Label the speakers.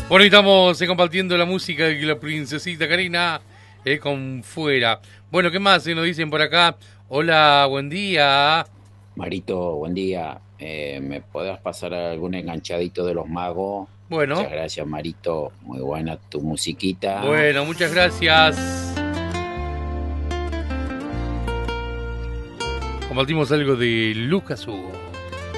Speaker 1: Bueno, y estamos compartiendo la música de la princesita Karina con Fuera. Bueno, ¿qué más nos dicen por acá? Hola, buen día.
Speaker 2: Marito, buen día. ¿Me podrás pasar algún enganchadito de los magos?
Speaker 1: Bueno,
Speaker 2: Muchas gracias, Marito. Muy buena tu musiquita.
Speaker 1: bueno, muchas gracias. Compartimos algo de Lucas Hugo.